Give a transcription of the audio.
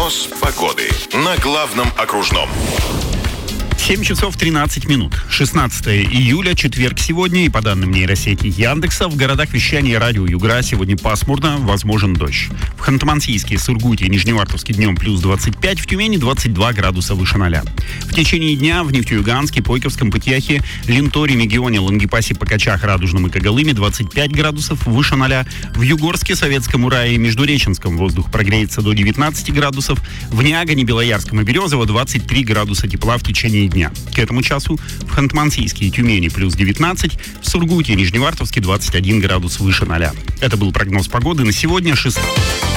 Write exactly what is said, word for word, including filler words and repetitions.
Прогноз погоды на главном окружном. семь часов тринадцать минут. шестнадцатое июля, четверг сегодня, и по данным нейросети Яндекса, в городах вещания радио Югра сегодня пасмурно, возможен дождь. В Ханты-Мансийске, Сургуте и Нижневартовске днем плюс двадцать пять, в Тюмени двадцать два градуса выше ноля. В течение дня в Нефтеюганске, Пойковском, Пытьяхе, Ленторе, Мегионе, Лангепасе, Покачах, Радужном и Когалыме двадцать пять градусов выше ноля. В Югорске, Советском Урае и Междуреченском воздух прогреется до девятнадцати градусов. В Нягане, Белоярском и Березово двадцать три градуса тепла в течение дня. К этому часу в Ханты-Мансийске и Тюмени плюс девятнадцать, в Сургуте и Нижневартовске двадцать один градус выше ноля. Это был прогноз погоды на сегодня, шестого.